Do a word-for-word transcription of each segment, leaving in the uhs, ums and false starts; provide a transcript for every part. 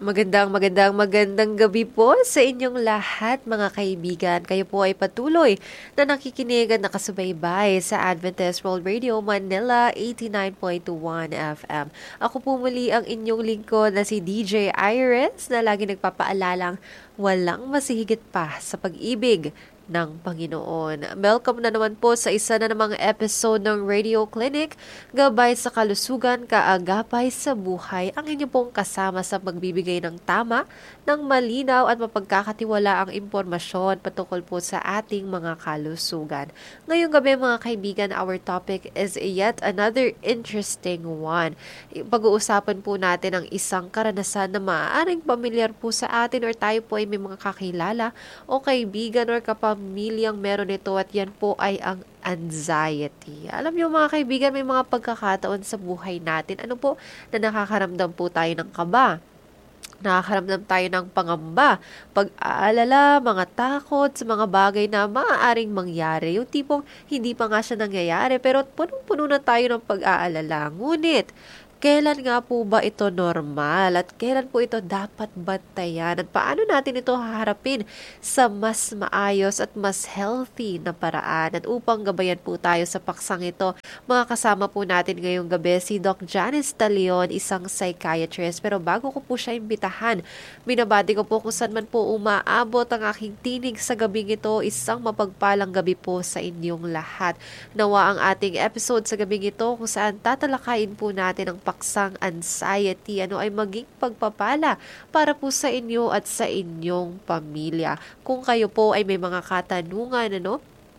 Magandang, magandang, magandang gabi po sa inyong lahat mga kaibigan. Kayo po ay patuloy na nakikinig at nakasubaybay sa Adventist World Radio Manila eighty-nine point one F M. Ako po muli ang inyong lingkod na si D J Iris na lagi nagpapaalalang walang masihigit pa sa pag-ibig ng Panginoon. Welcome na naman po sa isa na namang episode ng Radio Clinic, gabay sa kalusugan, kaagapay sa buhay, ang inyo pong kasama sa magbibigay ng tama, ng malinaw at mapagkakatiwala ang impormasyon patungkol po sa ating mga kalusugan. Ngayong gabi mga kaibigan, our topic is yet another interesting one. Pag-uusapan po natin ang isang karanasan na maaaring pamilyar po sa atin or tayo po ay may mga kakilala o kaibigan or kapamilyang meron ito at yan po ay ang anxiety. Alam niyo mga kaibigan, may mga pagkakataon sa buhay natin. Ano po na nakakaramdam po tayo ng kaba? Nakakaramdam tayo ng pangamba, pag-aalala, mga takot sa mga bagay na maaaring mangyari. Yung tipong hindi pa nga siya nangyayari pero punong-puno na tayo ng pag-aalala. Ngunit, kailan nga po ba ito normal at kailan po ito dapat bantayan at paano natin ito haharapin sa mas maayos at mas healthy na paraan? At upang gabayan po tayo sa paksang ito, mga kasama po natin ngayong gabi si Doc Janice Talion, isang psychiatrist. Pero bago ko po siya imbitahan, binabati ko po kung saan man po umaabot ang aking tinig sa gabing ito, isang mapagpalang gabi po sa inyong lahat. Nawa ang ating episode sa gabing ito kung saan tatalakayin po natin ang paksang anxiety, ano ay maging pagpapala para po sa inyo at sa inyong pamilya. Kung kayo po ay may mga katanungan, ano,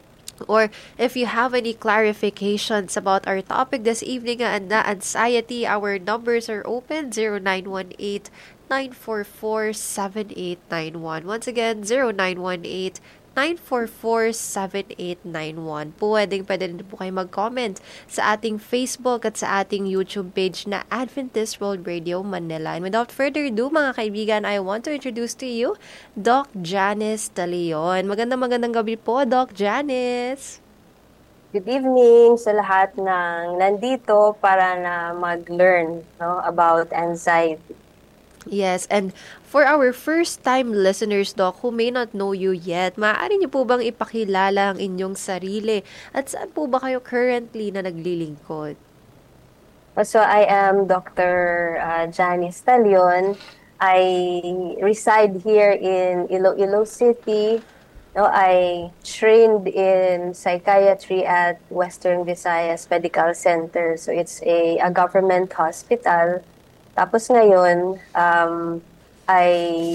or if you have any clarifications about our topic this evening and the anxiety, our numbers are open zero nine one eight, nine four four, seven eight nine one. Once again, zero nine one eight, nine four four, seven eight nine one. Pwedeng pwede din po kayo mag-comment sa ating Facebook at sa ating YouTube page na Adventist World Radio Manila. And without further ado, mga kaibigan, I want to introduce to you Doc Janice Talion. Magandang magandang gabi po, Doc Janice. Good evening sa lahat ng nandito para na mag-learn, no, about anxiety. Yes, and for our first-time listeners, Doc, who may not know you yet, maaari niyo po bang ipakilala ang inyong sarili at saan po ba kayo currently na naglilingkod? So, I am Doctor Uh, Janice Talion. I reside here in Iloilo City. No, I trained in psychiatry at Western Visayas Medical Center. So, it's a, a government hospital. Tapos ngayon, um, I,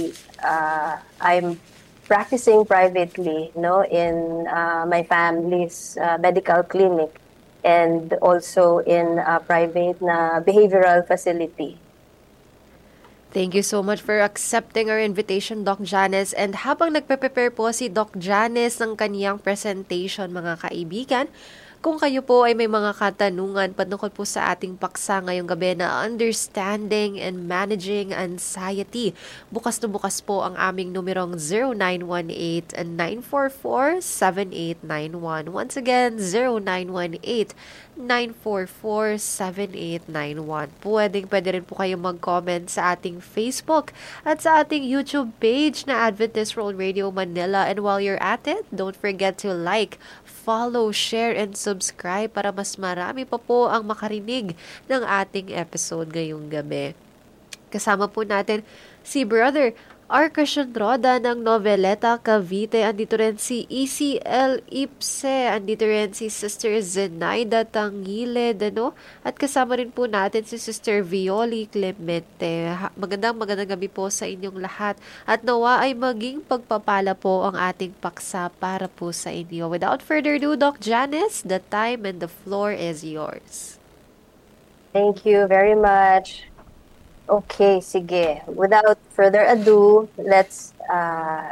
uh, I'm practicing privately, no, in uh, my family's uh, medical clinic and also in a private na behavioral facility. Thank you so much for accepting our invitation, Doc Janice. And habang nagpe-prepare po si Doc Janice ng kaniyang presentation, mga kaibigan, kung kayo po ay may mga katanungan patungkol po sa ating paksa ngayong gabi na understanding and managing anxiety, bukas na bukas po ang aming numerong zero nine one eight, nine four four, seven eight nine one. Once again, zero nine one eight, nine four four, seven eight nine one. Pwedeng pwede rin po kayo mag-comment sa ating Facebook at sa ating YouTube page na Adventist World Radio Manila. And while you're at it, don't forget to like, follow, share, and subscribe para mas marami pa po ang makarinig ng ating episode ngayong gabi. Kasama po natin si Brother Arcasian Roda ng Noveleta, Cavite. Andito rin si E C L Ipse. Andito rin si Sister Zenaida Tangiled, ano? At kasama rin po natin si Sister Violi Clemente. Magandang magandang gabi po sa inyong lahat. At nawa ay maging pagpapala po ang ating paksa para po sa inyo. Without further ado, Doc Janice, the time and the floor is yours. Thank you very much. Okay, sige. Without further ado, let's uh,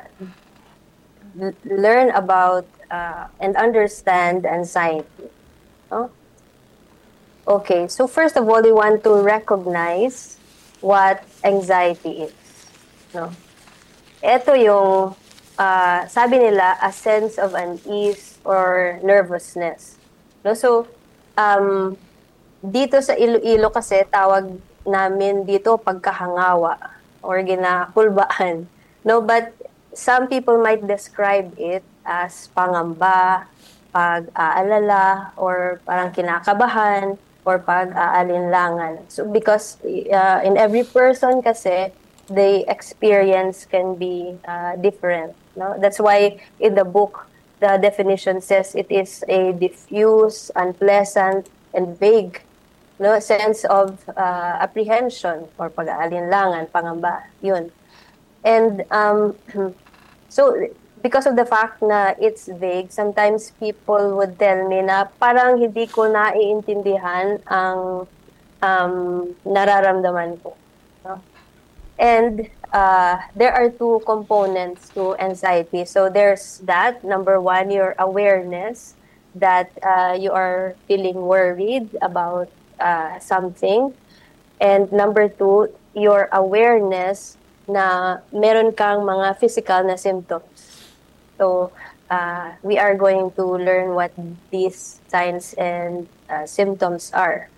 l- learn about uh, and understand anxiety. No? Okay, so first of all, we want to recognize what anxiety is. No? Ito yung, uh, sabi nila, a sense of unease or nervousness. No? So, um, dito sa Iloilo kasi, tawag namin dito pagkahangawa or ginakulbaan. No, but some people might describe it as pangamba, pag-aalala, or parang kinakabahan, or pag-aalinlangan. So because uh, in every person kasi, the experience can be uh, different. No? That's why in the book, the definition says it is a diffuse, unpleasant, and vague, no, sense of uh, apprehension or pag-aalinlangan, pangamba, yun. And um, so because of the fact na it's vague, sometimes people would tell me na parang hindi ko naiintindihan ang um, nararamdaman ko. No? And uh, there are two components to anxiety. So there's that, number one, your awareness that uh, you are feeling worried about uh, something. And number two, your awareness na meron kang mga physical na symptoms. So uh, we are going to learn what these signs and uh, symptoms are.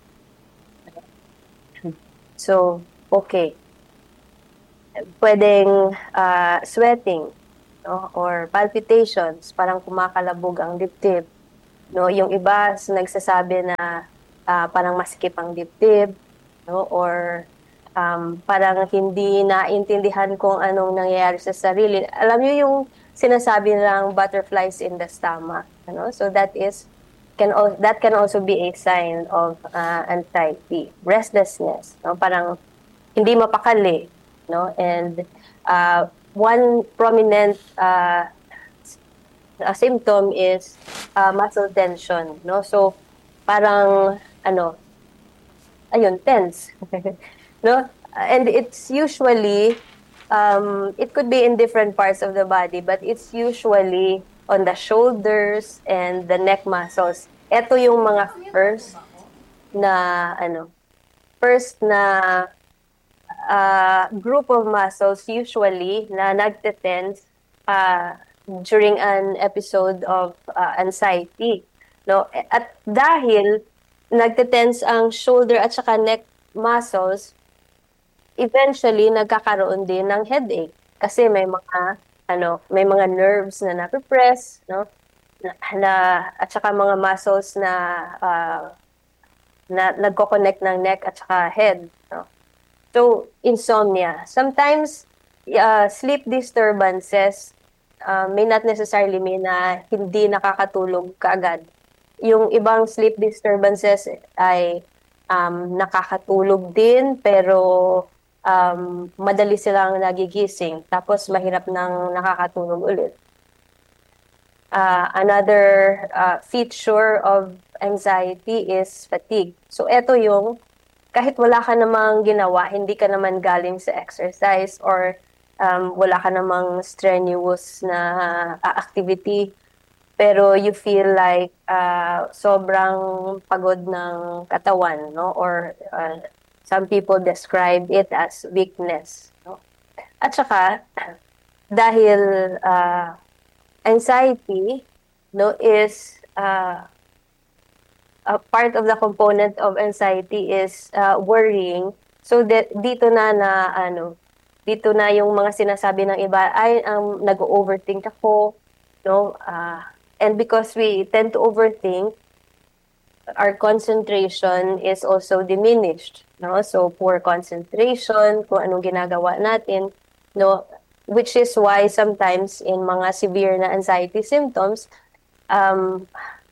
So, okay. Pwedeng uh, sweating, no? Or palpitations, parang kumakalabog ang dibdib. No? Yung iba nagsasabi na uh, parang masikip ang dibdib, no? Or um, parang hindi naintindihan kung anong nangyayari sa sarili. Alam niyo yung sinasabi ng butterflies in the stomach, ano? So that is can al- that can also be a sign of uh, anxiety, restlessness, no? Parang hindi mapakali, no? And uh, one prominent uh, a symptom is uh, muscle tension, no? So parang ano, ayun, tense. No? And it's usually um it could be in different parts of the body, but it's usually on the shoulders and the neck muscles. Ito yung mga first na ano, first na uh, group of muscles usually na nagte-tense uh, during an episode of uh, anxiety, no? At dahil nagte-tense ang shoulder at saka neck muscles, eventually nagkakaroon din ng headache kasi may mga ano, may mga nerves na nape-press, no? Na, na at saka mga muscles na uh, na nagko-connect ng neck at saka head, no? So, insomnia. Sometimes, uh, sleep disturbances uh, may not necessarily mean na hindi nakakatulog kaagad. Yung ibang sleep disturbances ay um, nakakatulog din, pero um, madali silang nagigising. Tapos, mahirap nang nakakatulog ulit. Uh, another uh, feature of anxiety is fatigue. So, eto yung kahit wala ka namang ginawa, hindi ka naman galing sa exercise or um, wala ka namang strenuous na uh, activity, pero you feel like uh, sobrang pagod ng katawan, no? Or uh, some people describe it as weakness, no? At saka, dahil uh, anxiety, no, is uh, a part of the component of anxiety is uh, worrying. So de- dito na na ano, dito na yung mga sinasabi ng iba ay um, nag-overthink ako, no? Uh, and because we tend to overthink, our concentration is also diminished, no? So poor concentration kung anong ginagawa natin, no? Which is why sometimes in mga severe na anxiety symptoms, um,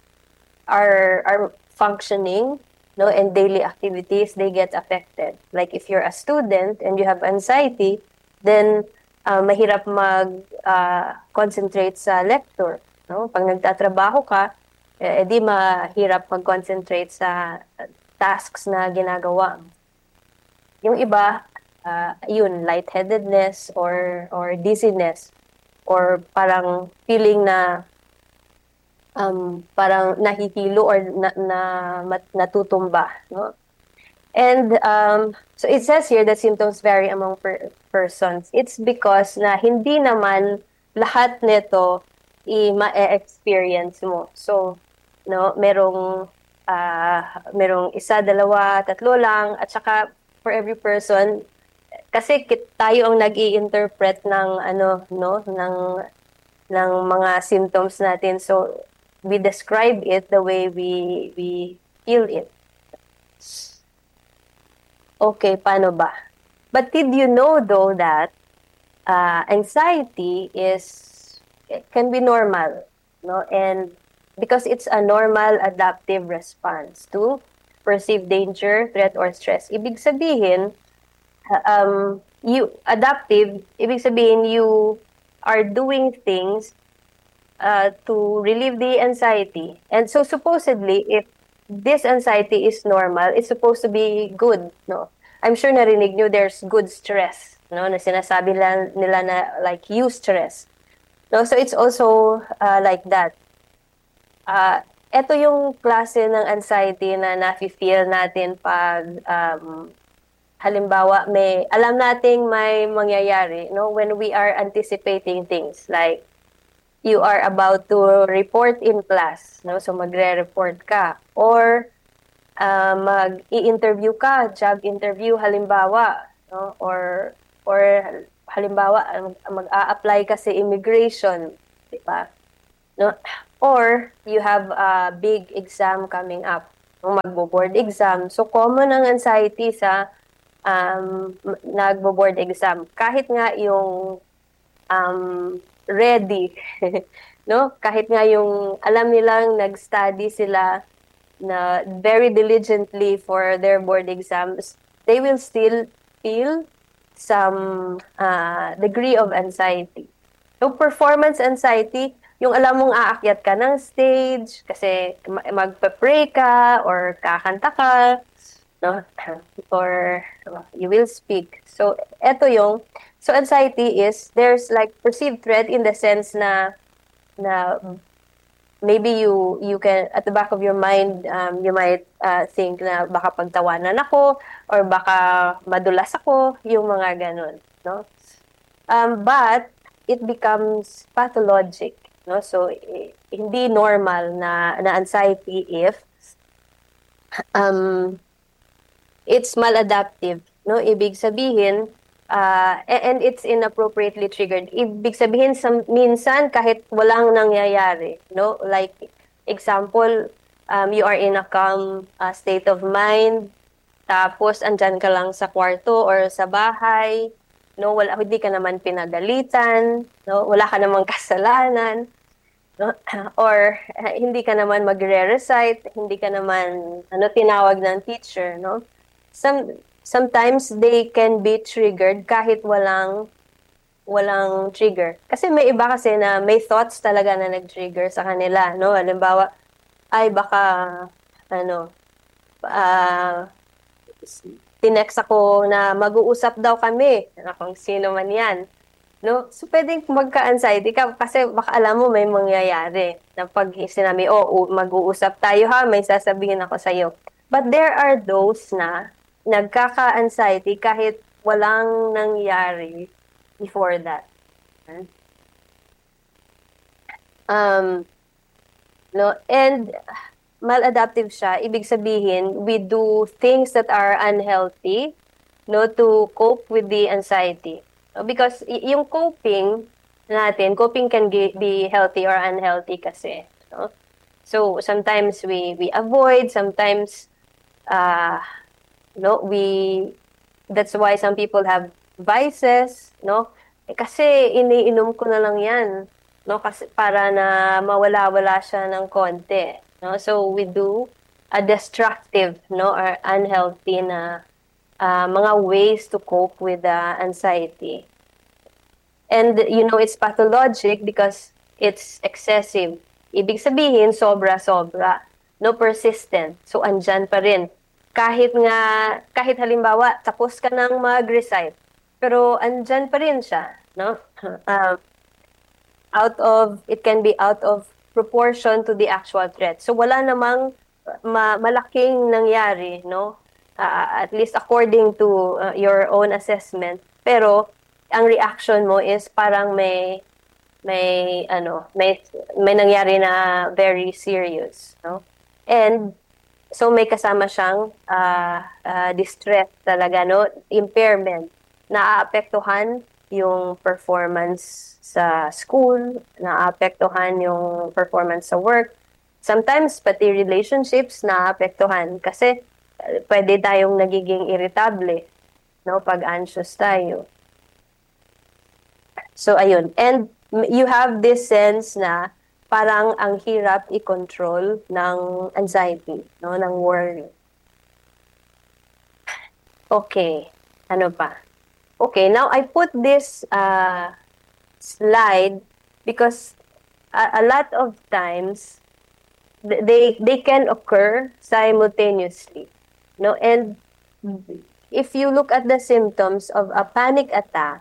our our functioning, no, and daily activities, they get affected. Like if you're a student and you have anxiety, then uh, mahirap mag uh, concentrate sa lecture, no? Pag nagtatrabaho ka, eh, di mahirap mag-concentrate sa tasks na ginagawa. Yung iba, uh, yun, lightheadedness or or dizziness, or parang feeling na um, parang nahihilo or na, na mat, natutumba, no? And um, so it says here that symptoms vary among per- persons. It's because na hindi naman lahat nito i-ma-experience mo. So, no, merong uh, merong isa, dalawa, tatlo lang, at saka for every person, kasi kit- tayo ang nag-i-interpret ng ano no ng ng mga symptoms natin. So we describe it the way we we feel it. Okay, paano ba? But did you know though that uh, anxiety is it can be normal, no? And because it's a normal adaptive response to perceived danger, threat, or stress. Ibig sabihin, uh, um, you adaptive, ibig sabihin you are doing things uh, to relieve the anxiety. And so supposedly, if this anxiety is normal, it's supposed to be good, no? I'm sure narinig nyo there's good stress, no? Na sinasabi nila, nila na like eustress. No, so it's also uh, like that. Uh, ito yung klase ng anxiety na nafe-feel natin pag um, halimbawa may alam nating may mangyayari, no, when we are anticipating things like you are about to report in class, no, so magre-report ka or uh, mag-i-interview ka, job interview halimbawa, no, or or halimbawa mag-a-apply ka sa immigration, di ba? No, or you have a big exam coming up, no, magbo-board exam. So common ang anxiety sa um, nagbo-board exam. Kahit nga yung um, ready, no? Kahit nga yung alam nilang nag-study sila na very diligently for their board exams, they will still feel some uh, degree of anxiety. So performance anxiety, yung alam mong aakyat ka ng stage kasi magpa-pray ka or kakanta ka, no? Or you will speak. So eto yung so anxiety is there's like perceived threat in the sense na na maybe you you can at the back of your mind um, you might uh, think na baka pagtawanan ako or baka madulas ako, yung mga ganun, no? Um, but it becomes pathologic, no? So eh, hindi normal na na anxiety if um it's maladaptive, no? Ibig sabihin uh, and it's inappropriately triggered. Ibig sabihin sa, minsan kahit walang nangyayari, no? Like example, um, you are in a calm uh, state of mind, tapos andyan ka lang sa kwarto or sa bahay, no? Wala, hindi ka naman pinagalitan, no? Wala ka namang kasalanan, no? Or uh, hindi ka naman magre-recite, hindi ka naman ano tinawag ng teacher, no? Some sometimes they can be triggered kahit walang walang trigger. Kasi may iba kasi na may thoughts talaga na nag-trigger sa kanila, no? Halimbawa, ay baka ano uh, tinext ako na mag-uusap daw kami, kung sino man yan, no? So pwedeng magka-anxiety ka kasi baka alam mo may mangyayari na pag sinabi, oh, mag-uusap tayo ha, may sasabihin ako sa iyo. But there are those na nagkaka-anxiety kahit walang nangyari before that. Um, no, and maladaptive siya, ibig sabihin, we do things that are unhealthy, no, to cope with the anxiety. No, because y- yung coping natin, coping can be healthy or unhealthy kasi, no? So sometimes we we avoid, sometimes uh no, we that's why some people have vices, no? Eh, kasi iniinom ko na lang 'yan, no? Kasi para na mawala-wala siya ng konti, no? So we do a destructive, no, or unhealthy na uh, mga ways to cope with the uh, anxiety. And you know, it's pathologic because it's excessive. Ibig sabihin, sobra-sobra, no, persistent. So andyan pa rin. Kahit nga, kahit halimbawa, tapos ka nang mag-recite, pero andyan pa rin siya, no? Um, out of, it can be out of proportion to the actual threat. So wala namang ma- malaking nangyari, no? Uh, at least according to uh, your own assessment. Pero ang reaction mo is parang may may ano, may may nangyari na very serious, no? And so may kasama siyang uh, uh, distress talaga, no? Impairment. naaapektuhan yung performance sa school, naaapektuhan yung performance sa work. Sometimes, pati relationships naaapektuhan kasi uh, pwede tayong nagiging irritable, no, pag anxious tayo. So, ayun. And you have this sense na parang ang hirap i-control ng anxiety, no, ng worry. Okay. Ano pa? Okay, now I put this uh, slide because a, a lot of times th- they they can occur simultaneously, no? And if you look at the symptoms of a panic attack,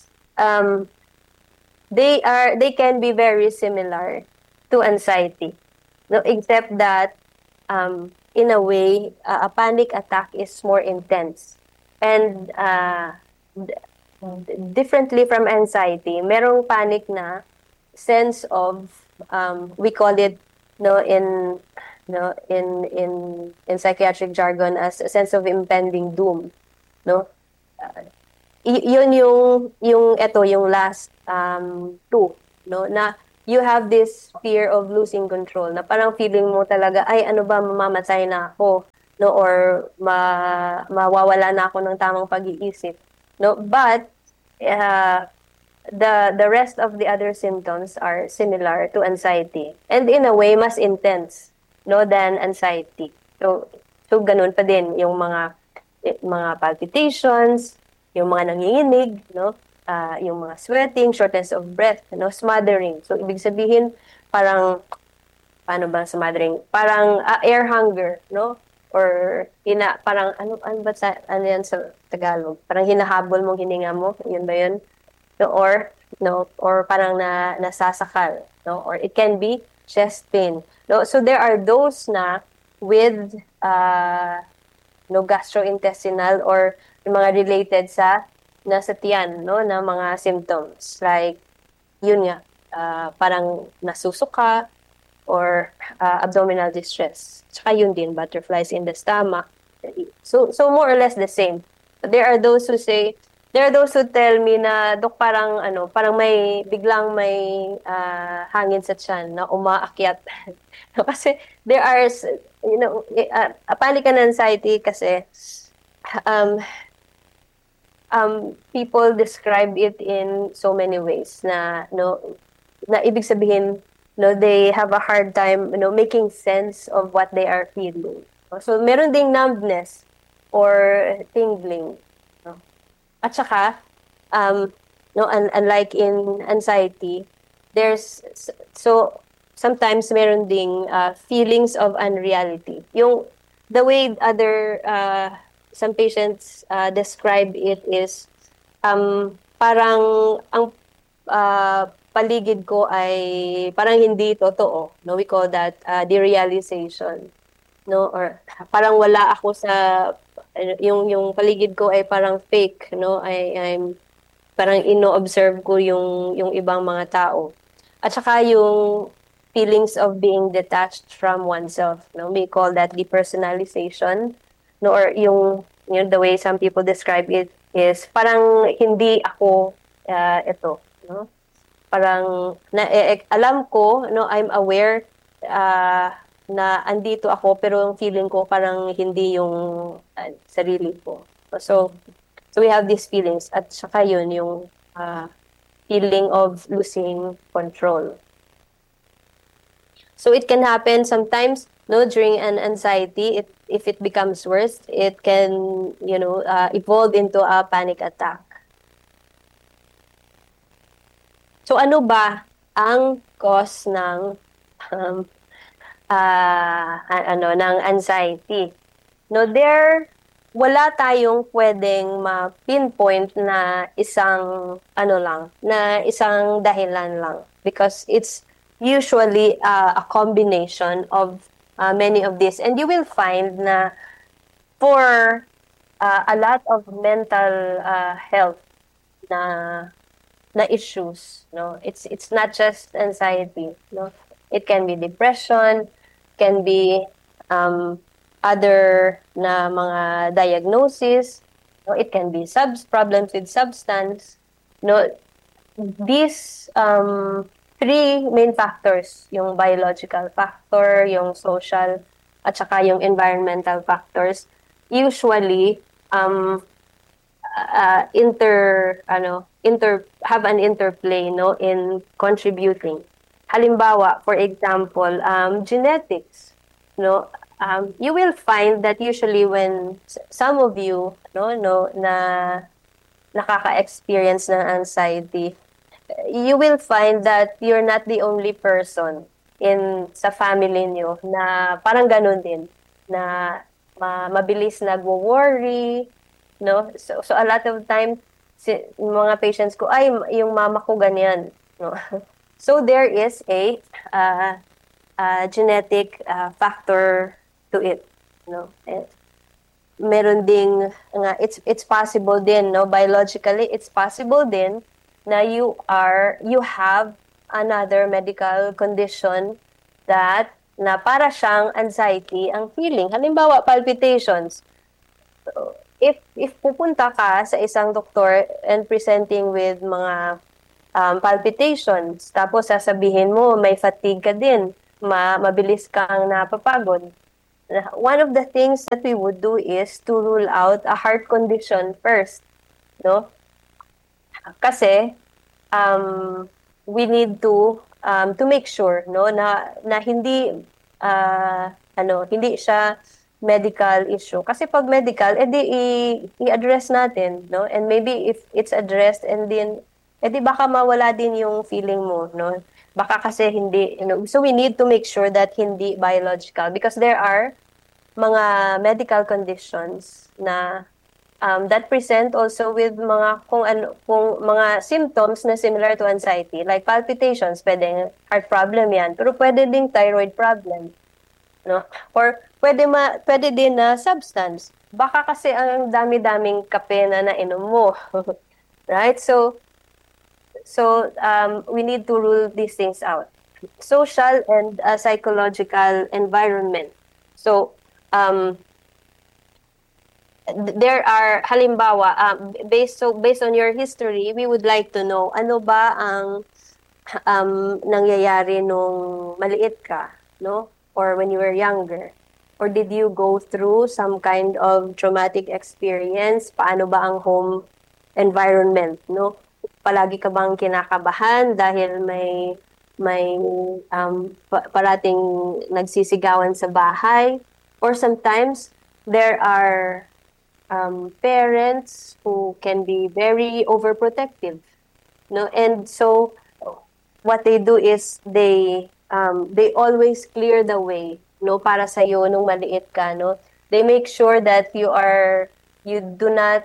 um, they are they can be very similar to anxiety, no? Except that um, in a way, uh, a panic attack is more intense. And uh, d- differently from anxiety, merong panic na sense of um, we call it no in no in in in psychiatric jargon as a sense of impending doom, no. Uh, y- yun yung yung eto yung last um two, no, na you have this fear of losing control, na parang feeling mo talaga, ay ano ba, mamamatay na ako, no, or ma mawawala na ako ng tamang pag-iisip, no. But uh, the the rest of the other symptoms are similar to anxiety, and in a way mas intense, no, than anxiety. So so ganun pa din yung mga eh, mga palpitations, yung mga nanginginig, no, uh, yung mga sweating, shortness of breath, no, smothering. So ibig sabihin parang paano ba smothering? Parang uh, air hunger, no? Or hina parang ano ano ba sa ano yan sa Tagalog? Parang hinahabol mong hininga mo, yun ba yun? No, or no, or parang na nasasakal, no, or it can be chest pain, no. So there are those na with uh no gastrointestinal or yung mga related sa nasa tiyan, no, na mga symptoms like yun nga uh, parang nasusuka or uh, abdominal distress. Tsaka yun din butterflies in the stomach. So so more or less the same. There are those who say There are those who tell me na, Dok, parang ano, parang may biglang may uh, hangin sa tiyan na umaakyat. Kasi there are, you know, uh, a panic and anxiety kasi um, um, people describe it in so many ways na, no, na ibig sabihin, no, they have a hard time, you know, making sense of what they are feeling. So meron ding numbness or tingling. At saka, um, no, un- unlike in anxiety, there's, so, sometimes meron ding uh, feelings of unreality. Yung, the way other, uh, some patients uh, describe it is, um, parang, ang uh, paligid ko ay parang hindi totoo. No? We call that uh, derealization. No? Or parang wala ako sa yung yung paligid ko ay parang fake, no. I I'm parang ino-observe ko yung yung ibang mga tao. At saka yung feelings of being detached from oneself, no. We call that depersonalization, no, or yung you know, the way some people describe it is parang hindi ako uh, ito, no. Parang na eh, alam ko, no, I'm aware uh, na andito ako pero yung feeling ko parang hindi yung uh, sarili ko. So so we have these feelings at saka yun yung uh, feeling of losing control. So it can happen sometimes, no, during an anxiety. It if it becomes worse, it can, you know, uh, evolve into a panic attack. So ano ba ang cause ng um, uh, ano ng anxiety? No, there wala tayong pwedeng ma-pinpoint na isang ano lang, na isang dahilan lang because it's usually uh, a combination of uh, many of these, and you will find na for uh, a lot of mental uh, health na na issues, no, it's it's not just anxiety, no, it can be depression, can be um, other na mga diagnosis, No, it can be subs problems with substance. No, these um, three main factors, yung biological factor, yung social, at saka yung environmental factors, usually um, uh, inter ano inter have an interplay no in contributing. Halimbawa, for example, um, genetics. No, um, you will find that usually when some of you no no na nakaka-experience ng anxiety, you will find that you're not the only person in sa family niyo na parang ganun din na ma, mabilis nagwo-worry, no? So so a lot of time si, mga patients ko ay yung mama ko ganyan, no? So there is a uh, uh, genetic uh, factor to it, no? Eh, meron ding nga it's it's possible din no biologically it's possible din na you are you have another medical condition that na para siyang anxiety ang feeling, halimbawa palpitations. So, if if pupunta ka sa isang doktor and presenting with mga um, palpitations tapos sasabihin mo may fatigue ka din, ma mabilis kang napapagod, one of the things that we would do is to rule out a heart condition first, no? Kasi um, we need to um, to make sure, no, na na hindi uh, ano, hindi siya medical issue. Kasi pag medical, edi i- i-address natin, no? And maybe if it's addressed and then edi baka mawala din yung feeling mo, no? Baka kasi hindi, you know, so we need to make sure that hindi biological because there are mga medical conditions na um, that present also with mga kung ano kung mga symptoms na similar to anxiety like palpitations, pwedeng heart problem yan, pero pwede ding thyroid problem, no? Or pwede ma pwede din na substance, baka kasi ang dami-daming kape na nainom mo. Right? So so um, we need to rule these things out. Social and uh, psychological environment. So um, there are halimbawa um, based so based on your history, we would like to know ano ba ang um, nangyayari nung maliit ka, no? Or when you were younger? Or did you go through some kind of traumatic experience? Paano ba ang home environment, no? Palagi ka bang kinakabahan dahil may may um, parating nagsisigawan sa bahay? Or sometimes there are um, parents who can be very overprotective, no? And so what they do is they um, they always clear the way, no, para sa iyo nung maliit ka, no? They make sure that you are you do not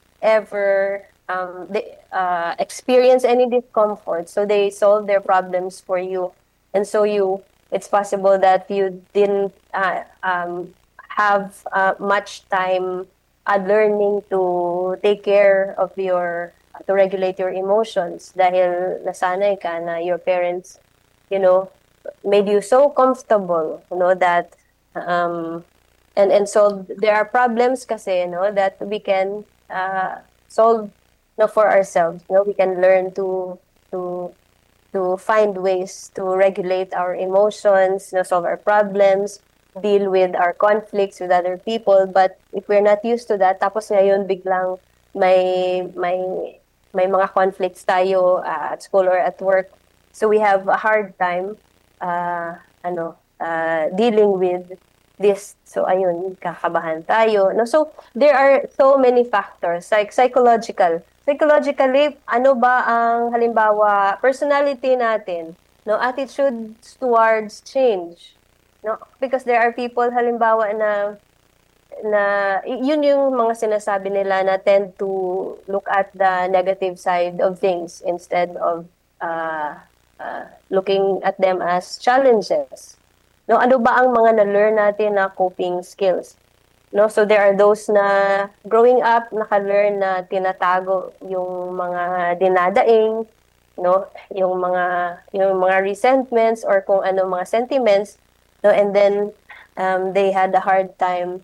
ever um, they, uh, experience any discomfort, so they solve their problems for you, and so you it's possible that you didn't uh, um, have uh, much time uh, learning to take care of your to regulate your emotions dahil nasanay ka na your parents, you know, made you so comfortable, you know, that um, and and so there are problems kasi, you know, that we can uh, solve, you know, for ourselves. You know, we can learn to to to find ways to regulate our emotions, you know, solve our problems, deal with our conflicts with other people. But if we're not used to that, tapos ngayon biglang may may may mga conflicts tayo uh, at school or at work, so we have a hard time uh, ano uh, dealing with this. So ayun, kakabahan tayo, no? So there are so many factors like psychological. Psychologically, ano ba ang halimbawa personality natin, no? Attitudes towards change, no? Because there are people halimbawa na na yun yung mga sinasabi nila na tend to look at the negative side of things instead of uh, uh, looking at them as challenges. No, ano ba ang mga na-learn natin na coping skills? No, so there are those na growing up naka-learn na tinatago yung mga dinadaing, no, yung mga yung mga resentments or kung ano mga sentiments, no, and then um, they had a hard time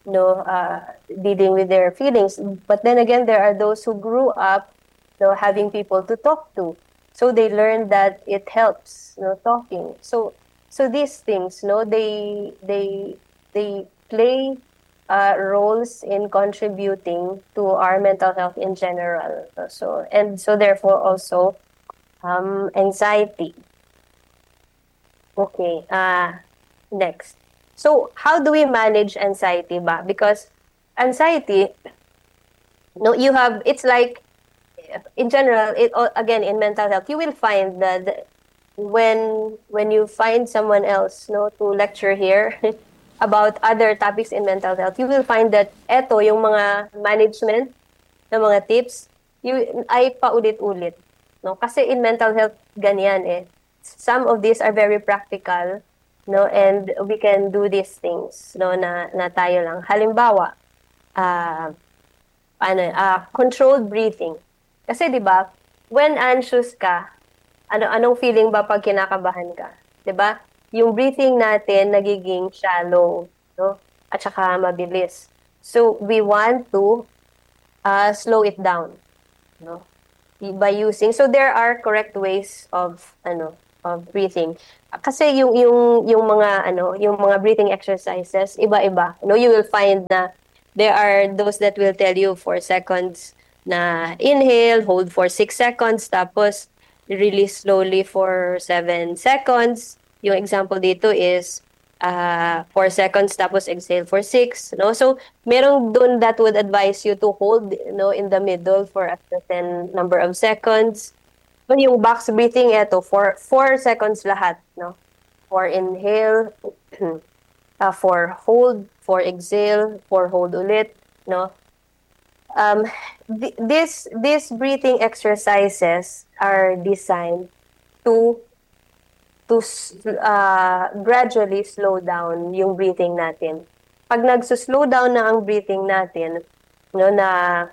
no, uh, dealing with their feelings. But then again, there are those who grew up, you know, having people to talk to. So they learn that it helps, you know, talking. So so these things, no, they they they play uh, roles in contributing to our mental health in general. So and so therefore also um, anxiety. Okay. Uh, next. So how do we manage anxiety ba? Because anxiety, no, you have, it's like, in general, it all- again, in mental health, you will find that the- when when you find someone else, no, to lecture here about other topics in mental health, you will find that eto yung mga management na mga tips, you ay paulit-ulit, no? Kasi in mental health ganyan eh. Some of these are very practical, no, and we can do these things, no, na na tayo lang. Halimbawa, ah ano, ah controlled breathing. Kasi 'di ba, when anxious ka, ano anong feeling ba pag kinakabahan ka? 'Di ba? Yung breathing natin nagiging shallow, no? At saka mabilis. So we want to uh, slow it down, no? By using, so there are correct ways of ano of breathing. Kasi yung yung yung mga ano, yung mga breathing exercises iba-iba. No, you will find na there are those that will tell you four seconds na inhale, hold for six seconds, tapos release slowly for seven seconds. Yung example dito is uh, four seconds tapos exhale for six, no? So merong dun that would advise you to hold, no, in the middle for a certain number of seconds. So yung box breathing, eto, for four seconds lahat, no? For inhale, uh, for hold, for exhale, for hold ulit, no? Um, th- this these breathing exercises are designed to to uh, gradually slow down yung breathing natin. Pag nagsuslow down na ang breathing natin, no, na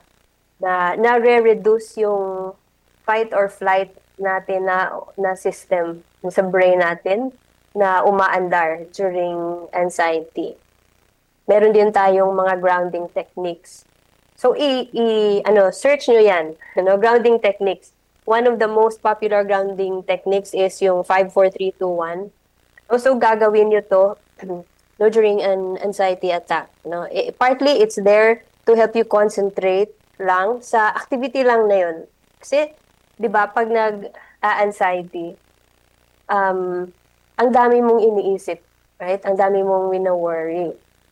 na na-reduce yung fight or flight natin na na system sa brain natin na umaandar during anxiety. Meron din tayong mga grounding techniques. So i, i ano search nyo yan, ano, grounding techniques. One of the most popular grounding techniques is yung five four three two one. Also gagawin nyo to no, during an anxiety attack, no. I, partly it's there to help you concentrate lang sa activity lang na yun. Kasi 'di ba pag nag-anxiety, um ang dami mong iniisip, right? Ang dami mong wina-worry.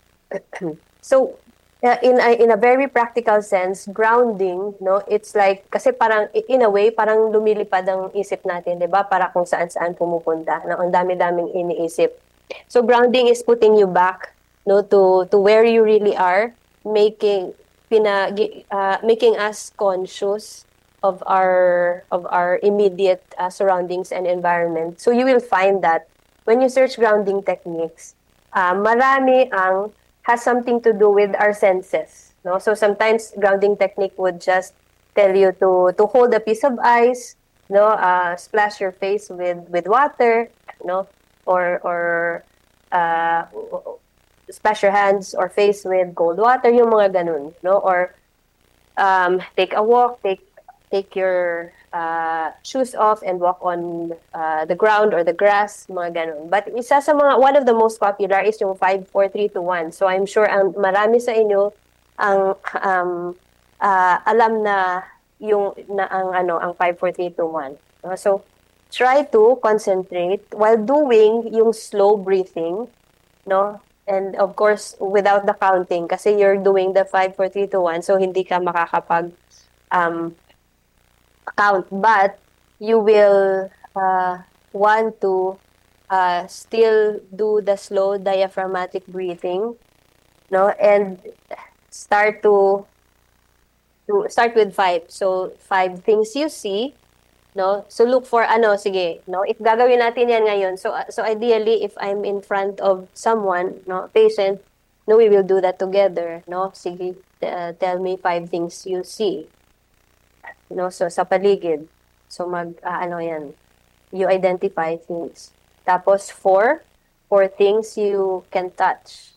So uh, in a, in a very practical sense, grounding, no, it's like kasi parang in a way parang lumilipad ang isip natin, 'di ba? Para kung saan-saan pumupunta, no? Ang dami-daming iniisip. So grounding is putting you back, no, to to where you really are, making pina uh, making us conscious of our of our immediate uh, surroundings and environment. So you will find that when you search grounding techniques, uh, marami ang has something to do with our senses, no? So sometimes grounding technique would just tell you to to hold a piece of ice, no, uh, splash your face with with water, no, or or uh, splash your hands or face with cold water, yung mga ganun, no, or um, take a walk, take take your uh, shoes off and walk on uh, the ground or the grass, mga ganun. But isa sa mga, one of the most popular is yung five four three two one. So I'm sure ang marami sa inyo ang um, uh, alam na yung na ang ano ang five four three two one. So try to concentrate while doing yung slow breathing, no? And of course, without the counting kasi you're doing the five four three two one, so hindi ka makakapag um, count, but you will uh, want to uh, still do the slow diaphragmatic breathing, no, and start to to start with five. So five things you see, no. So look for ano, sige, no. If gagawin natin yan ngayon, so so ideally, if I'm in front of someone, no, patient, no, we will do that together, no. Sige, uh, tell me five things you see. No, so sa paligid. So mag uh, ano yan, you identify things. Tapos four, four things you can touch.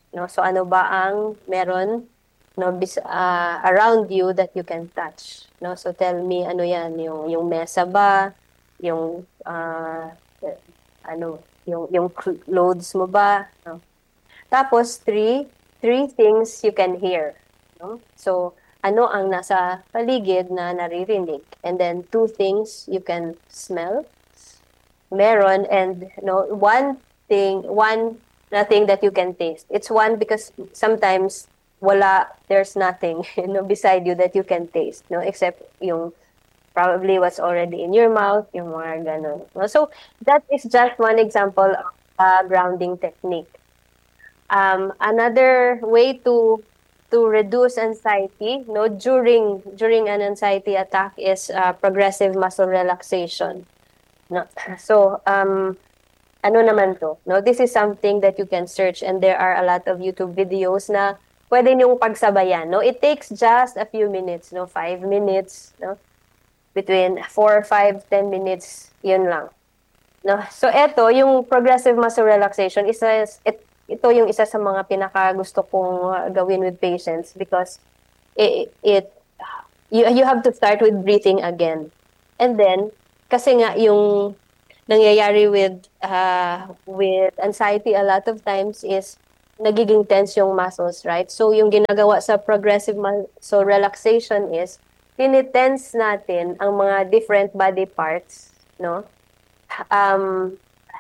no? So ano ba ang meron, no, bis, uh, around you that you can touch, no? So tell me, ano yan, yung yung mesa ba, yung uh, ano, yung yung clothes mo ba, no? Tapos three three things you can hear, no? So ano ang nasa paligid na naririnig, and then two things you can smell, meron, and no, one thing, one nothing that you can taste. It's one because sometimes wala, there's nothing, you know, beside you that you can taste, no, except yung probably what's already in your mouth, yung mga ganun. No? So that is just one example of a grounding technique. Um, another way to to reduce anxiety, no, during during an anxiety attack is uh, progressive muscle relaxation. No, so um, ano naman to? No, this is something that you can search, and there are a lot of YouTube videos na pwede niyong pagsabayan. No, it takes just a few minutes, no, five minutes, no, between four, five, ten minutes, yun lang. No, so eto yung progressive muscle relaxation, isa it, ito yung isa sa mga pinaka gusto kong gawin with patients because it, it you you have to start with breathing again. And then kasi nga yung nangyayari with uh, with anxiety a lot of times is nagiging tense yung muscles, right? So yung ginagawa sa progressive muscle relaxation is tinitense natin ang mga different body parts, no? Um,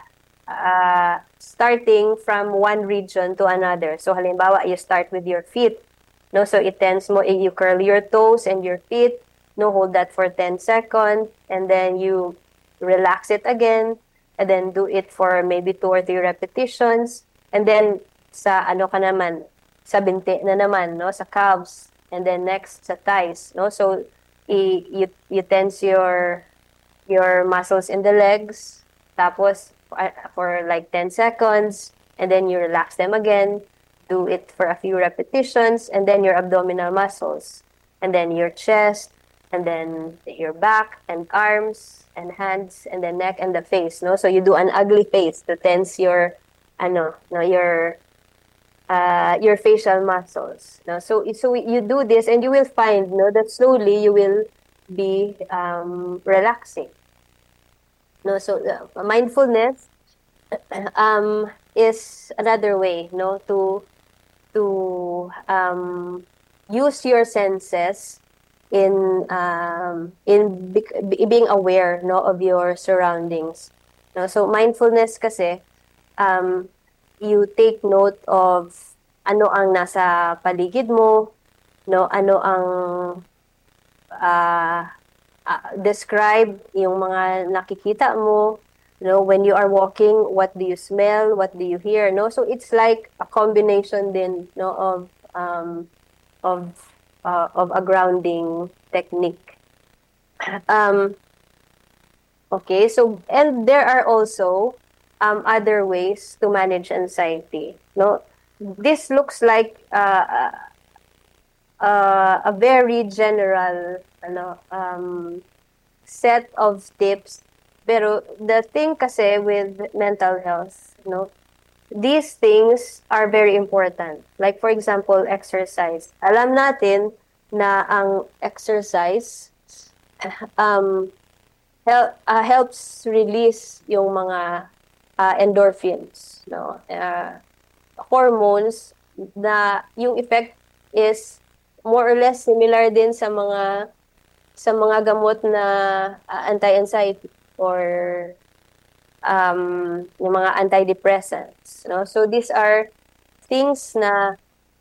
uh, starting from one region to another. So halimbawa, you start with your feet, no? So it-tense mo, you curl your toes and your feet, no? Hold that for ten seconds, and then you relax it again, and then do it for maybe two or three repetitions, and then sa ano ka naman, sa binti na naman, no? Sa calves, and then next sa thighs, no? So i- you you tense your your muscles in the legs, tapos uh, for like ten seconds, and then you relax them again, do it for a few repetitions, and then your abdominal muscles, and then your chest, and then your back and arms and hands, and the neck and the face, no? So you do an ugly face to tense your ano, no, your uh, your facial muscles, no? So so you do this, and you will find, no, that slowly you will be um, relaxing. No, so uh, mindfulness um, is another way, no, to to um, use your senses in um, in be, being aware, no, of your surroundings. No, so mindfulness kasi um, you take note of ano ang nasa paligid mo, no, ano ang uh, uh, describe yung mga nakikita mo, you know, when you are walking, what do you smell, what do you hear, no? So it's like a combination din, no, of um, of uh, of a grounding technique. Um, okay, so and there are also um, other ways to manage anxiety, no? This looks like uh, uh, a very general ano um, set of tips, pero the thing kasi with mental health, no, these things are very important. Like for example, exercise. Alam natin na ang exercise um, help, uh, helps release yung mga uh, endorphins, no, uh, hormones na yung effect is more or less similar din sa mga sa mga gamot na uh, anti-anxiety or um, yung mga antidepressants, no? So these are things na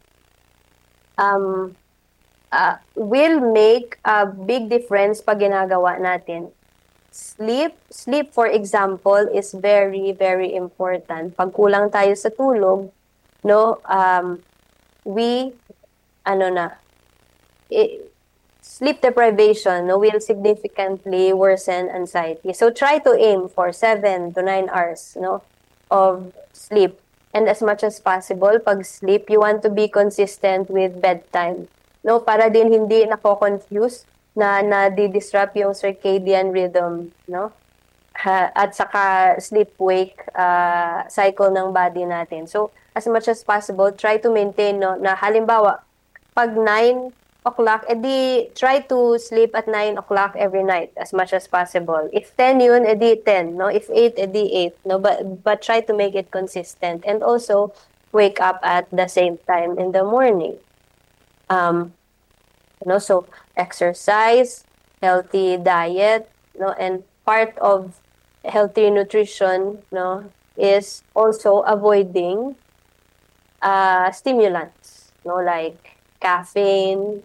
um, uh, will make a big difference pag ginagawa natin. Sleep, sleep for example, is very, very important. Pag kulang tayo sa tulog, no, um, we, ano na, it, sleep deprivation, no, will significantly worsen anxiety. So try to aim for seven to nine hours, no, of sleep. And as much as possible, pag sleep, you want to be consistent with bedtime, no, para din hindi nako-confuse na na-disrupt yung circadian rhythm, no? ha, at saka sleep-wake uh, cycle ng body natin. So, as much as possible, try to maintain, no, na halimbawa, pag nine o'clock, edi try to sleep at nine o'clock every night as much as possible. If ten yun, edi ten, no? If eight, edi eight, no? But, but try to make it consistent. And also, wake up at the same time in the morning. Um, you know, so exercise, healthy diet, no, and part of healthy nutrition, no, is also avoiding uh, stimulants, no, like caffeine,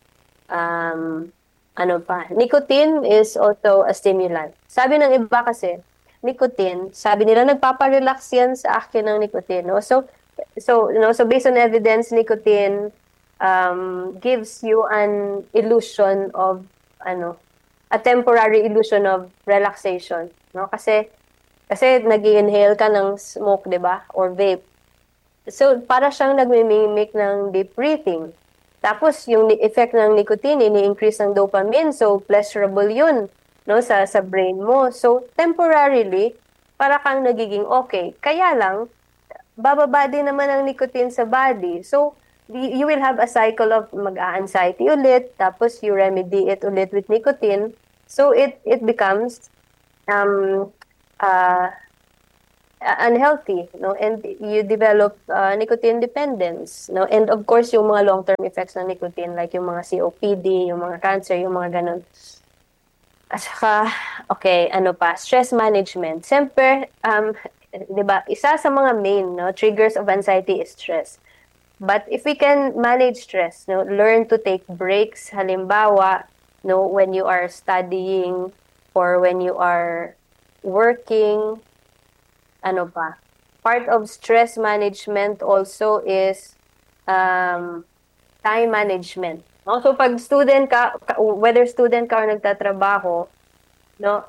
um, ano pa, nicotine is also a stimulant. Sabi ng iba kasi, nicotine, sabi nila nagpapa-relax yan sa akin ng nicotine, no? So, so, you know, so based on evidence, nicotine um, gives you an illusion of, ano, a temporary illusion of relaxation, no? Kasi, kasi nag-inhale ka ng smoke, di ba? Or vape. So, para siyang nagmimimik ng deep breathing. Tapos, yung effect ng nicotine, ini-increase ng dopamine. So, pleasurable yun, no, sa, sa brain mo. So, temporarily, para kang nagiging okay. Kaya lang, bababa din naman ang nicotine sa body. So, you will have a cycle of mag-a-anxiety ulit, tapos you remedy it ulit with nicotine. So, it, it becomes um, uh, unhealthy, no, and you develop uh, nicotine dependence, no, and of course yung mga long-term effects ng nicotine like yung mga C O P D, yung mga cancer, yung mga ganun. At saka, okay, ano pa, stress management. Siyempre, um, di ba, isa sa mga main, no, triggers of anxiety is stress. But if we can manage stress, no, learn to take breaks, halimbawa, no, when you are studying or when you are working, ano pa, part of stress management also is um, time management. No? So pag student ka, whether student ka or nagtatrabaho, no,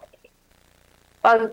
pag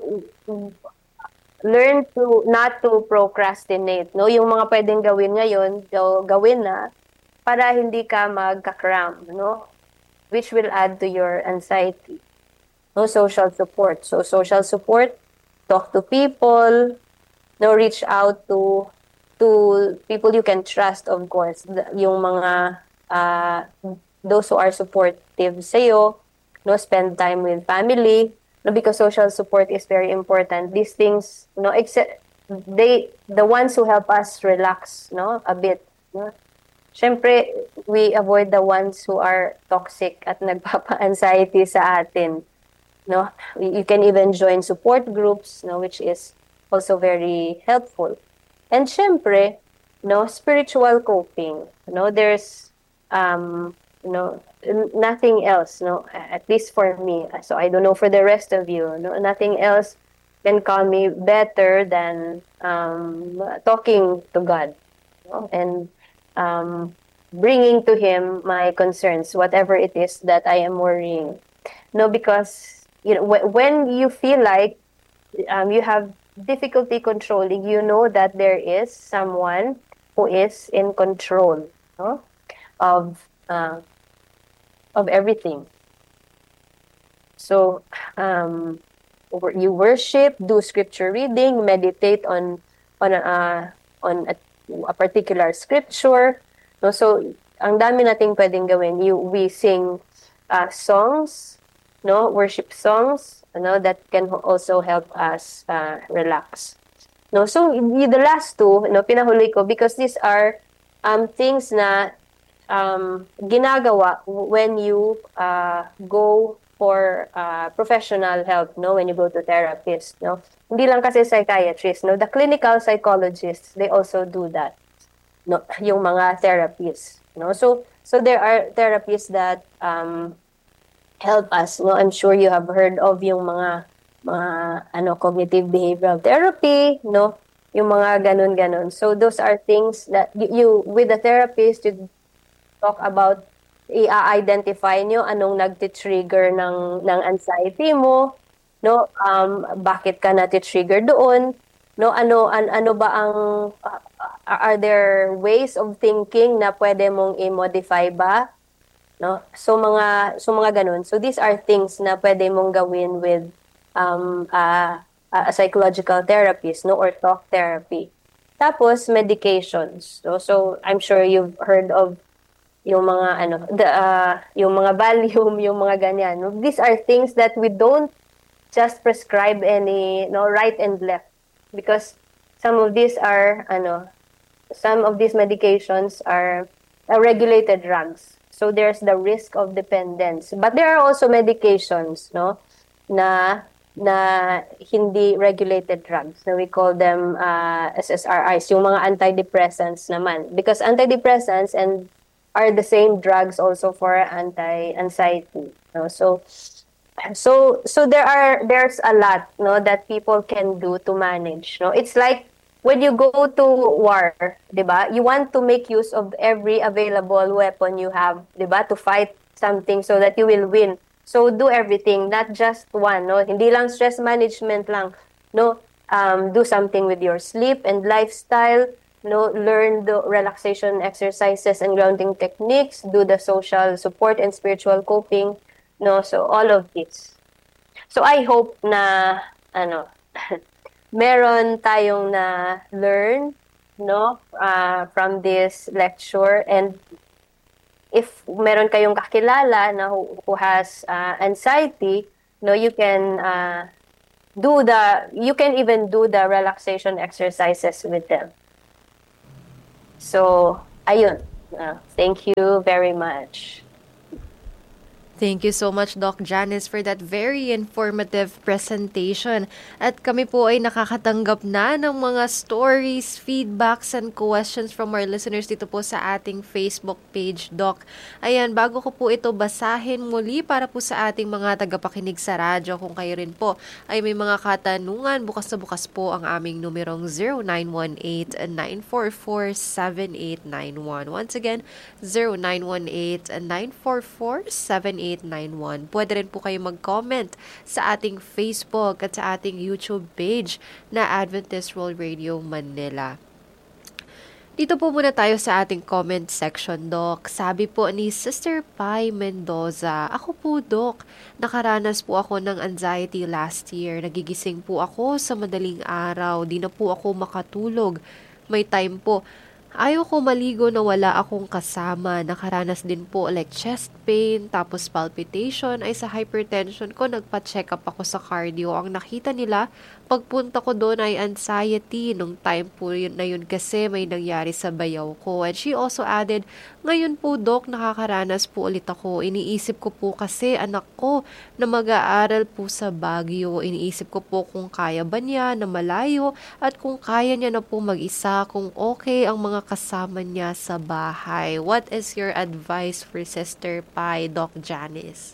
learn to not to procrastinate, no, yung mga pwedeng gawin ngayon, so gawin na para hindi ka magka-cram, no, which will add to your anxiety. No, social support. So social support, talk to people, no, reach out to to people you can trust, of course. Yung mga uh, those who are supportive sa'yo, no, spend time with family, no, because social support is very important. These things, no, except they the ones who help us relax, no, a bit, no. Syempre, we avoid the ones who are toxic at nagpapa-anxiety sa atin. No, you can even join support groups, no, which is also very helpful. And syempre, no, spiritual coping. No, there's um, you know, nothing else, no, at least for me. So I don't know for the rest of you, no, nothing else can calm me better than um, talking to God, no, and um, bringing to Him my concerns, whatever it is that I am worrying. No, because you know, when you feel like um, you have difficulty controlling, you know that there is someone who is in control, no, of uh, of everything. So um, you worship, do scripture reading, meditate on on a, on a, a particular scripture. No, so ang dami nating pwedeng gawin. You we sing uh, songs, no, worship songs, no, that can also help us uh, relax. No, so the last two, no, pinahuli ko because these are um things na um ginagawa when you uh go for uh, professional help, no, when you go to therapist, no. Hindi lang kasi psychiatrist, no, the clinical psychologists, they also do that. No, yung mga therapists, no. So so there are therapists that um help us, no. I'm sure you have heard of yung mga mga ano cognitive behavioral therapy, no, yung mga ganun-ganun. So those are things that you, you with the therapist you talk about, i-identify nyo anong nagti-trigger ng ng anxiety mo, no, um bakit ka nati-trigger doon, no, ano an, ano ba ang uh, are there ways of thinking na pwede mong i-modify ba? No, so mga so mga ganun. So these are things na pwede mong gawin with um, uh, a psychological therapist, no, or talk therapy. Tapos medications. No? So I'm sure you've heard of yung mga ano, the uh, yung mga Valium, yung mga ganyan. No? These are things that we don't just prescribe any, no, right and left, because some of these are ano, some of these medications are uh, regulated drugs. So there's the risk of dependence. But there are also medications, no, na na hindi regulated drugs. So we call them uh, S S R Is, yung mga antidepressants naman. Because antidepressants and are the same drugs also for anti-anxiety. No? So so so there are there's a lot, no, that people can do to manage. No, it's like when you go to war, 'di ba? You want to make use of every available weapon you have, 'di ba, to fight something so that you will win. So do everything, not just one, no? Hindi lang stress management lang, no? Um, do something with your sleep and lifestyle, no? Learn the relaxation exercises and grounding techniques, do the social support and spiritual coping, no? So all of this. So I hope na ano meron tayong na learn, no, uh, from this lecture. And if meron kayong kakilala na who, who has uh, anxiety, no, you can uh, do the you can even do the relaxation exercises with them. So ayun, uh, thank you very much. Thank you so much, Doc Janice, for that very informative presentation. At kami po ay nakakatanggap na ng mga stories, feedbacks, and questions from our listeners dito po sa ating Facebook page, Doc. Ayan, bago ko po ito basahin muli para po sa ating mga tagapakinig sa radyo, kung kayo rin po ay may mga katanungan, bukas na bukas po ang aming numerong zero nine one eight, nine four four, seven eight nine one. Once again, zero nine one eight, nine four four, seven eight nine one. Pwede rin po kayo mag-comment sa ating Facebook at sa ating YouTube page na Adventist World Radio Manila. Dito po muna tayo sa ating comment section, Doc. Sabi po ni Sister Pai Mendoza, ako po, Doc, nakaranas po ako ng anxiety last year. Nagigising po ako sa madaling araw. Di na po ako makatulog. May time po ayaw ko maligo na wala akong kasama. Nakaranas din po like chest pain, tapos palpitation. Ay sa hypertension ko, nagpa-check up ako sa cardio. Ang nakita nila, pagpunta ko doon ay anxiety. Nung time po yun na yun kasi may nangyari sa bayaw ko. And she also added, ngayon po, Doc, nakakaranas po ulit ako. Iniisip ko po kasi anak ko na mag-aaral po sa Baguio. Iniisip ko po kung kaya ba niya na malayo at kung kaya niya na po mag-isa, kung okay ang mga kasama niya sa bahay. What is your advice for Sister Pai, Doc Janice?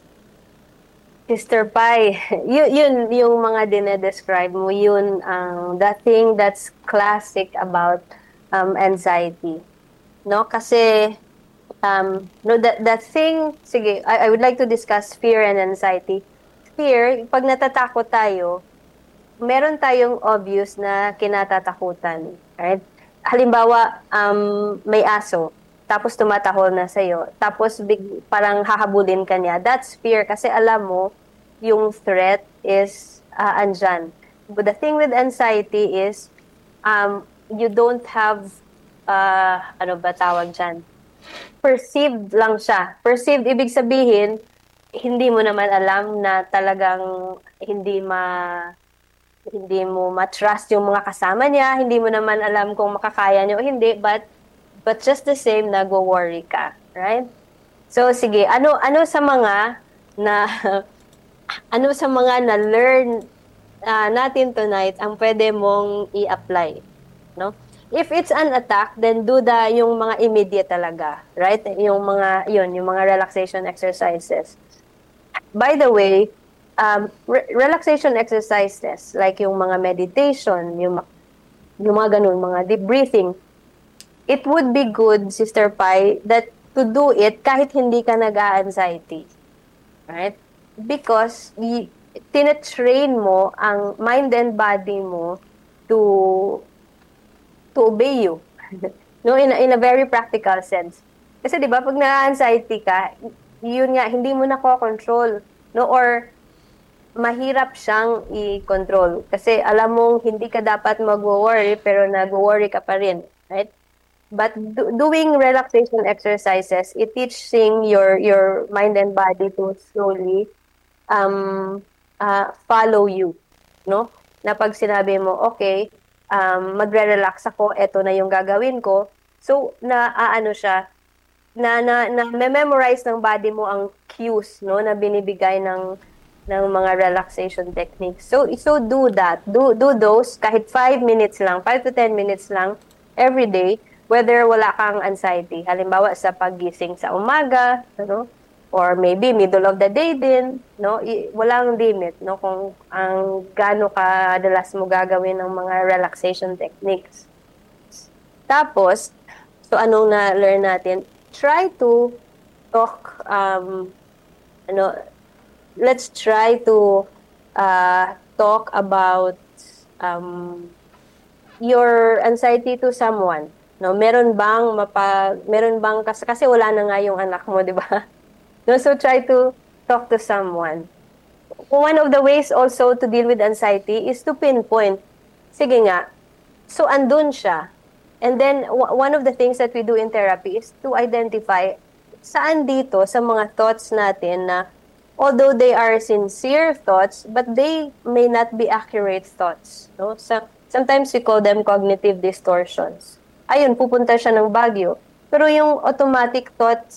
Sister Pai, yun, yun yung mga dinedescribe mo, yun ang um, the thing that's classic about um, anxiety. No? Kasi, um, no, that, that thing, sige, I, I would like to discuss fear and anxiety. Fear, pag natatakot tayo, meron tayong obvious na kinatatakutan. Right? Halimbawa, um, may aso, tapos tumatahol na sa'yo, tapos big, parang hahabulin ka niya. That's fear kasi alam mo, yung threat is uh, andyan. But the thing with anxiety is, um, you don't have, uh, ano ba tawag dyan? Perceived lang siya. Perceived, ibig sabihin, hindi mo naman alam na talagang hindi ma... hindi mo ma-trust yung mga kasama niya, hindi mo naman alam kung makakaya niya o hindi, but but just the same, nagwo-worry ka, right? So sige, ano ano sa mga na ano sa mga na learn uh, natin tonight ang pwede mong i-apply, no? If it's an attack, then do the yung mga immediate talaga, right? Yung mga yun, yung mga relaxation exercises. By the way, Um, re- relaxation exercises like yung mga meditation, yung, yung mga ganun, mga deep breathing, it would be good, Sister Pai, that to do it kahit hindi ka nag-a-anxiety. Right? Because y- tinatrain mo ang mind and body mo to to obey you. No, in a, in a very practical sense. Kasi 'di ba pag na-anxiety ka, yun nga hindi mo na ko-control, no, or mahirap siyang i-control. Kasi alam mong hindi ka dapat mag-worry, pero nag-worry ka pa rin, right? But do- doing relaxation exercises, it teaching your your mind and body to slowly um, uh, follow you, no? Na pag sinabi mo, okay, um, magre-relax ako, eto na yung gagawin ko. So, na aano siya, na na, na memorize ng body mo ang cues, no, na binibigay ng ng mga relaxation techniques. So, so do that. Do do those kahit five minutes lang, five to ten minutes lang every day, whether wala kang anxiety. Halimbawa sa paggising sa umaga, ano, or maybe middle of the day din, no? I, walang limit, no, kung ang gaano kadalas mo gagawin ng mga relaxation techniques. Tapos, so anong na-learn natin? Try to talk um ano let's try to uh, talk about um, your anxiety to someone. No, meron bang mapa meron bang kasi, kasi wala na nga yung anak mo, 'di ba? No, so try to talk to someone. One of the ways also to deal with anxiety is to pinpoint. Sige nga. So andun siya. And then w- one of the things that we do in therapy is to identify saan dito sa mga thoughts natin na although they are sincere thoughts, but they may not be accurate thoughts. No? So, sometimes we call them cognitive distortions. Ayun, pupunta siya ng Baguio. Pero yung automatic thoughts